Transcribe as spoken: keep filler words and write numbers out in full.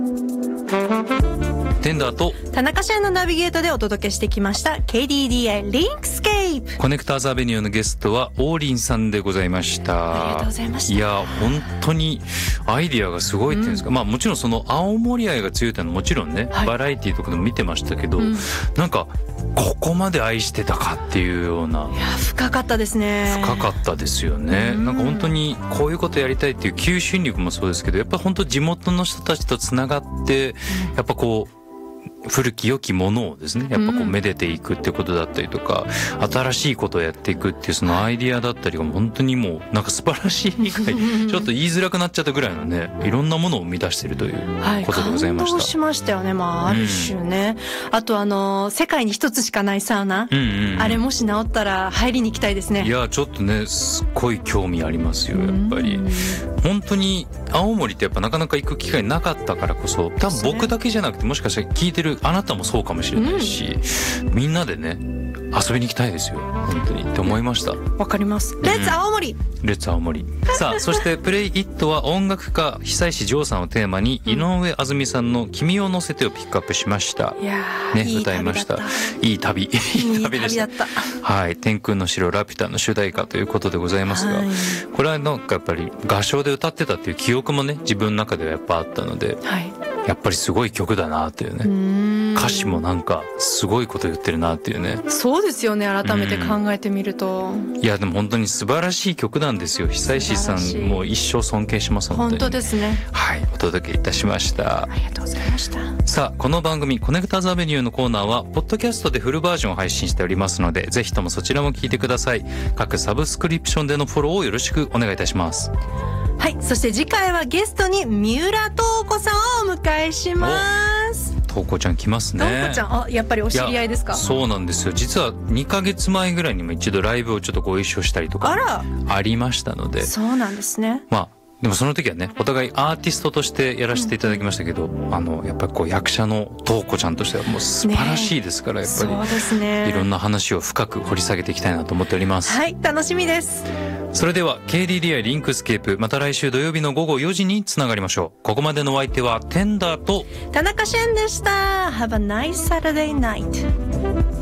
テンダーと田中シェンのナビゲートでお届けしてきました ケーディーディーアイ リンクスケープ。 コネクターズアベニューのゲストは王林さんでございました。 ありがとうございました。 いや本当にアイディアがすごいっていうんですか、うん、まあもちろんその青森愛が強いっていうのはもちろんね、はい、バラエティーとかでも見てましたけど、うん、なんかここまで愛してたかっていうような。 いや深かったですね。 深かったですよね、うん、なんか本当にこういうことやりたいっていう求心力もそうですけど、やっぱ本当地元の人たちとつながって、うん、やっぱこう古き良きものをですねやっぱこうめでていくってことだったりとか、うん、新しいことをやっていくっていうそのアイディアだったりが本当にもうなんか素晴らしい以外ちょっと言いづらくなっちゃったぐらいのね、いろんなものを生み出しているということでございました。 はい、感動しましたよね。まあある種ね、うん、あとあの世界に一つしかないサウナ、うんうんうん、あれもし治ったら入りに行きたいですね。 いやちょっとねすっごい興味ありますよやっぱり。本当に青森ってやっぱなかなか行く機会なかったからこそ、多分僕だけじゃなくてもしかしたら聞いてるあなたもそうかもしれないし、うん、みんなでね遊びに行きたいですよ本当にって思いました。 わかります。レッツ青森、 うん、レッツ青森さあそしてプレイイットは音楽家久石譲さんをテーマに井上あずみさんの君を乗せてをピックアップしました。 いやねいい歌いました。いい旅いい旅でした。はい、天空の城ラピュタの主題歌ということでございますが、はい、これはなんかやっぱり合唱で歌ってたっていう記憶もね自分の中ではやっぱあったので、はい、やっぱりすごい曲だなっていうね、うーん歌詞もなんかすごいこと言ってるなっていうね。 そうですよね改めて考えてみると。 いやでも本当に素晴らしい曲なんですよ。久石さんもう一生尊敬します本当に。 本当ですね。 はいお届けいたしました。 ありがとうございました。 さあこの番組コネクターズアベニューのコーナーはポッドキャストでフルバージョンを配信しておりますので、ぜひともそちらも聞いてください。各サブスクリプションでのフォローをよろしくお願いいたします。 はい、そして次回はゲストに三浦透子さんをお迎えします。 透子ちゃん来ますね。 透子ちゃんあやっぱりお知り合いですか。 そうなんですよ。実はにかげつまえぐらいにも一度ライブをちょっとご一緒したりとかあらありましたので。 そうなんですね。 まあでもその時はねお互いアーティストとしてやらせていただきましたけど、うん、あのやっぱりこう役者の透子ちゃんとしてはもう素晴らしいですから、ね、やっぱりそうですね。 いろんな話を深く掘り下げていきたいなと思っております。 はい楽しみです。 それでは ケーディーディーアイ リンクスケープまた来週土曜日の午後よじにつながりましょう。ここまでのお相手はテンダーと田中シェンでした。 Have a nice Saturday night.